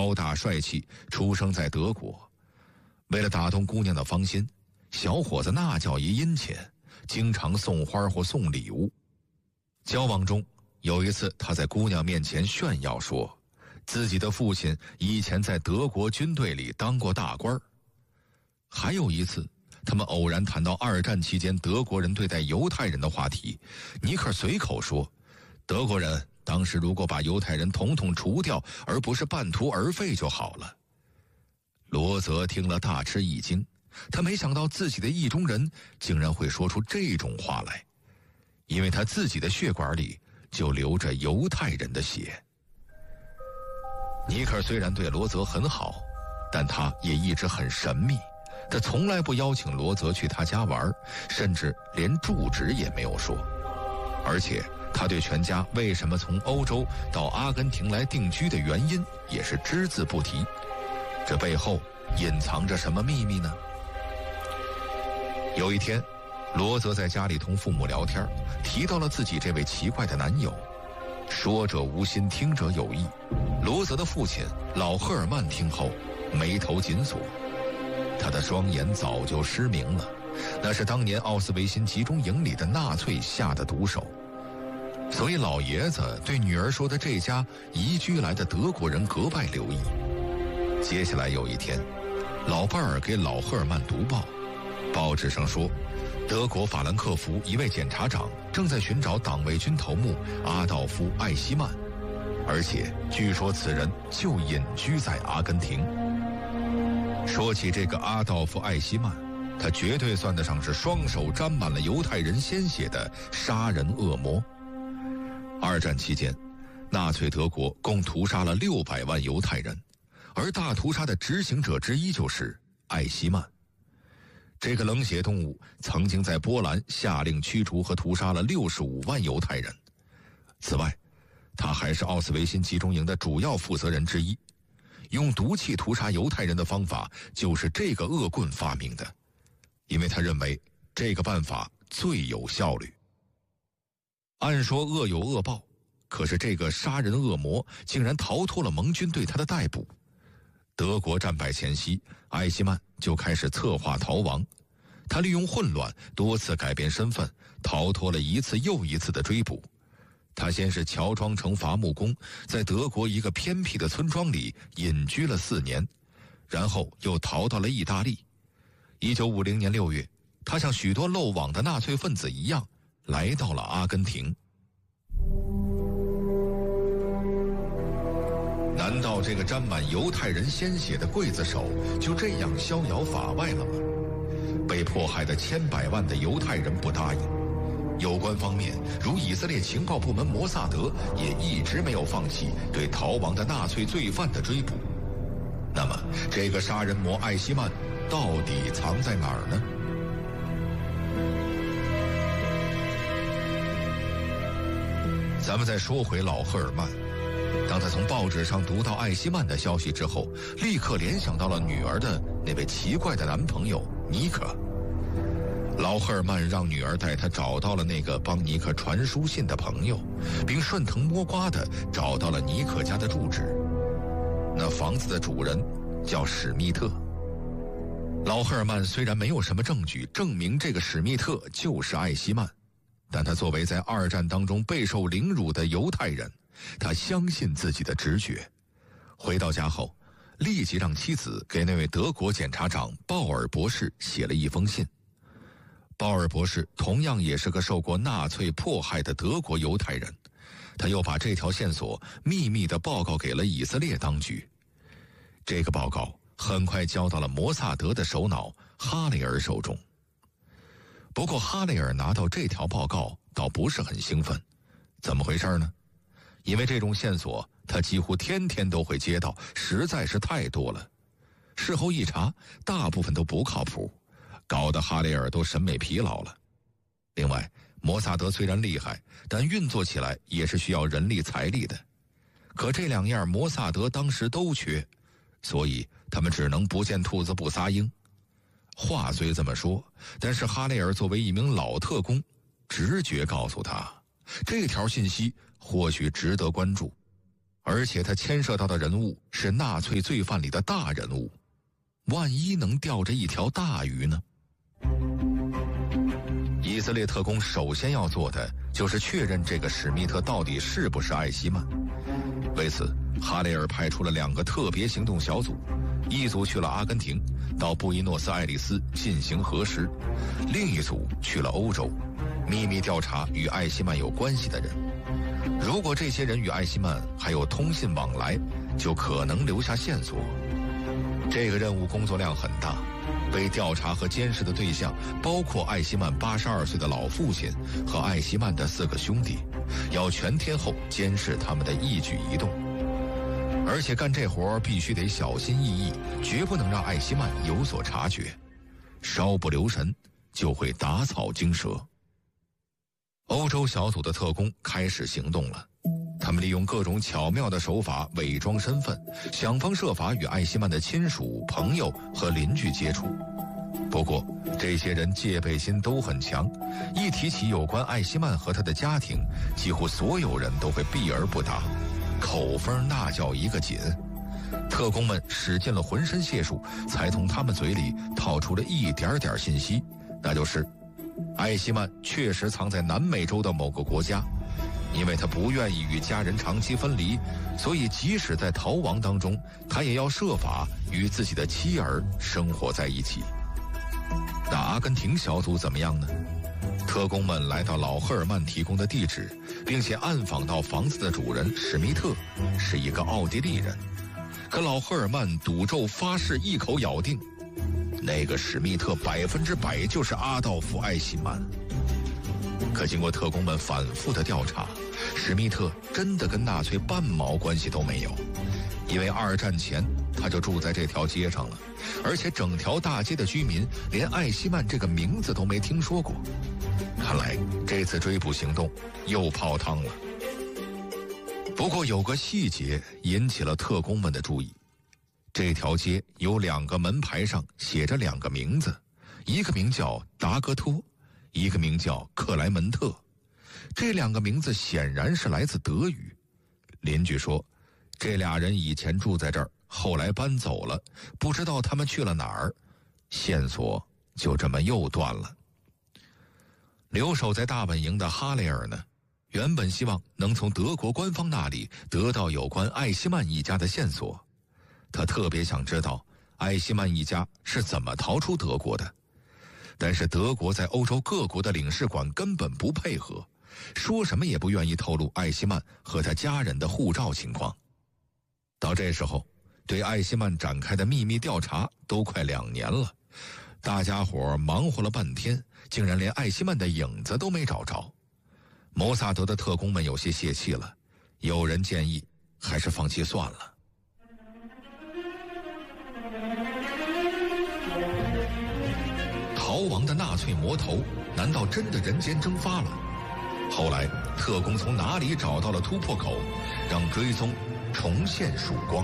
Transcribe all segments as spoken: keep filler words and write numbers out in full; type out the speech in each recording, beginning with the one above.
高大帅气，出生在德国。为了打动姑娘的芳心，小伙子那叫一殷勤，经常送花或送礼物。交往中，有一次他在姑娘面前炫耀说，自己的父亲以前在德国军队里当过大官。还有一次，他们偶然谈到二战期间德国人对待犹太人的话题，尼克随口说，德国人当时如果把犹太人统统除掉，而不是半途而废就好了。罗泽听了大吃一惊，他没想到自己的意中人竟然会说出这种话来，因为他自己的血管里就流着犹太人的血。尼克虽然对罗泽很好，但他也一直很神秘，他从来不邀请罗泽去他家玩，甚至连住址也没有说。而且他对全家为什么从欧洲到阿根廷来定居的原因也是只字不提。这背后隐藏着什么秘密呢？有一天，罗泽在家里同父母聊天，提到了自己这位奇怪的男友。说者无心，听者有意。罗泽的父亲老赫尔曼听后眉头紧锁，他的双眼早就失明了，那是当年奥斯维辛集中营里的纳粹下的毒手。所以老爷子对女儿说的这家移居来的德国人格外留意。接下来有一天，老伴儿给老赫尔曼读报，报纸上说，德国法兰克福一位检察长正在寻找党卫军头目阿道夫·艾希曼，而且据说此人就隐居在阿根廷。说起这个阿道夫·艾希曼，他绝对算得上是双手沾满了犹太人鲜血的杀人恶魔。二战期间，纳粹德国共屠杀了六百万犹太人，而大屠杀的执行者之一就是艾希曼。这个冷血动物曾经在波兰下令驱逐和屠杀了六十五万犹太人。此外，他还是奥斯维辛集中营的主要负责人之一。用毒气屠杀犹太人的方法就是这个恶棍发明的，因为他认为这个办法最有效率。按说恶有恶报，可是这个杀人恶魔竟然逃脱了盟军对他的逮捕。德国战败前夕，艾希曼就开始策划逃亡。他利用混乱多次改变身份，逃脱了一次又一次的追捕。他先是乔装成伐木工，在德国一个偏僻的村庄里隐居了四年，然后又逃到了意大利。一九五零年六月，他像许多漏网的纳粹分子一样，来到了阿根廷。难道这个沾满犹太人鲜血的刽子手就这样逍遥法外了吗？被迫害的千百万的犹太人不答应。有关方面，如以色列情报部门摩萨德，也一直没有放弃对逃亡的纳粹罪犯的追捕。那么，这个杀人魔艾希曼到底藏在哪儿呢？咱们再说回老赫尔曼，当他从报纸上读到艾希曼的消息之后，立刻联想到了女儿的那位奇怪的男朋友尼克。老赫尔曼让女儿带他找到了那个帮尼克传书信的朋友，并顺藤摸瓜地找到了尼克家的住址。那房子的主人叫史密特。老赫尔曼虽然没有什么证据证明这个史密特就是艾希曼，但他作为在二战当中备受凌辱的犹太人，他相信自己的直觉。回到家后，立即让妻子给那位德国检察长鲍尔博士写了一封信。鲍尔博士同样也是个受过纳粹迫害的德国犹太人，他又把这条线索秘密地报告给了以色列当局。这个报告很快交到了摩萨德的首脑哈雷尔手中。不过哈雷尔拿到这条报告倒不是很兴奋。怎么回事呢？因为这种线索他几乎天天都会接到，实在是太多了。事后一查，大部分都不靠谱，搞得哈雷尔都审美疲劳了。另外，摩萨德虽然厉害，但运作起来也是需要人力财力的。可这两样摩萨德当时都缺，所以他们只能不见兔子不撒鹰。话虽这么说，但是哈雷尔作为一名老特工，直觉告诉他，这条信息或许值得关注。 而且他牵涉到的人物是纳粹罪犯里的大人物，万一能钓着一条大鱼呢？以色列特工首先要做的就是确认这个史密特到底是不是艾希曼。为此，哈雷尔派出了两个特别行动小组，一组去了阿根廷，到布宜诺斯艾利斯进行核实；另一组去了欧洲，秘密调查与艾希曼有关系的人。如果这些人与艾希曼还有通信往来，就可能留下线索。这个任务工作量很大，被调查和监视的对象包括艾希曼八十二岁的老父亲和艾希曼的四个兄弟，要全天候监视他们的一举一动。而且干这活必须得小心翼翼，绝不能让艾希曼有所察觉，稍不留神就会打草惊蛇。欧洲小组的特工开始行动了，他们利用各种巧妙的手法伪装身份，想方设法与艾希曼的亲属、朋友和邻居接触。不过，这些人戒备心都很强，一提起有关艾希曼和他的家庭，几乎所有人都会避而不答，口风那叫一个紧。特工们使尽了浑身解数，才从他们嘴里套出了一点点信息，那就是艾希曼确实藏在南美洲的某个国家，因为他不愿意与家人长期分离，所以即使在逃亡当中，他也要设法与自己的妻儿生活在一起。那阿根廷小组怎么样呢？特工们来到老赫尔曼提供的地址，并且暗访到房子的主人史密特是一个奥地利人，可老赫尔曼赌咒发誓，一口咬定那个史密特百分之百就是阿道夫·艾希曼。可经过特工们反复的调查，史密特真的跟纳粹半毛关系都没有，因为二战前他就住在这条街上了，而且整条大街的居民连艾希曼这个名字都没听说过。看来这次追捕行动又泡汤了。不过有个细节引起了特工们的注意，这条街有两个门牌上写着两个名字，一个名叫达格托，一个名叫克莱门特。这两个名字显然是来自德语。邻居说，这俩人以前住在这儿，后来搬走了，不知道他们去了哪儿，线索就这么又断了。留守在大本营的哈雷尔呢，原本希望能从德国官方那里得到有关艾希曼一家的线索，他特别想知道艾希曼一家是怎么逃出德国的。但是德国在欧洲各国的领事馆根本不配合，说什么也不愿意透露艾希曼和他家人的护照情况。到这时候，对艾希曼展开的秘密调查都快两年了，大家伙忙活了半天，竟然连艾希曼的影子都没找着。摩萨德的特工们有些泄气了，有人建议还是放弃算了。逃亡的纳粹魔头难道真的人间蒸发了？后来特工从哪里找到了突破口，让追踪重现曙光？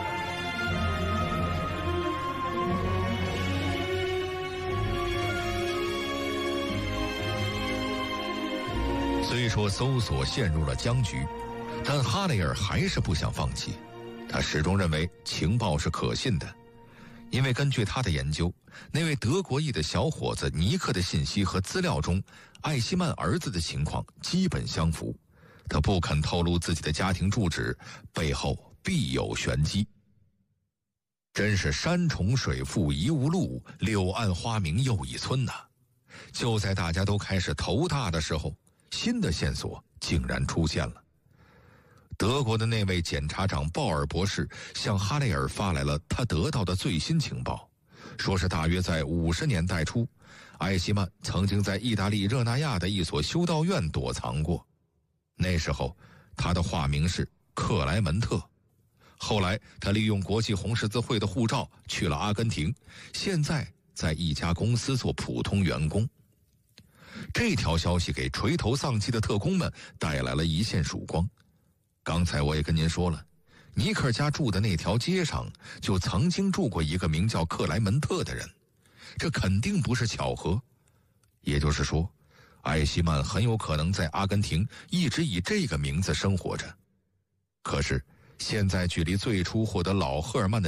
虽说搜索陷入了僵局，但哈雷尔还是不想放弃。他始终认为情报是可信的，因为根据他的研究，那位德国裔的小伙子尼克的信息和资料中艾希曼儿子的情况基本相符。他不肯透露自己的家庭住址，背后必有玄机。真是山重水复疑无路，柳暗花明又一村呐！就在大家都开始头大的时候，新的线索竟然出现了。德国的那位检察长鲍尔博士向哈雷尔发来了他得到的最新情报，说是大约在五十年代初，艾希曼曾经在意大利热那亚的一所修道院躲藏过。那时候他的化名是克莱门特，后来他利用国际红十字会的护照去了阿根廷，现在在一家公司做普通员工。这条消息给垂头丧气的特工们带来了一线曙光。刚才我也跟您说了，尼克家住的那条街上就曾经住过一个名叫克莱门特的人，这肯定不是巧合。也就是说，艾希曼很有可能在阿根廷一直以这个名字生活着。可是现在距离最初获得老赫尔曼的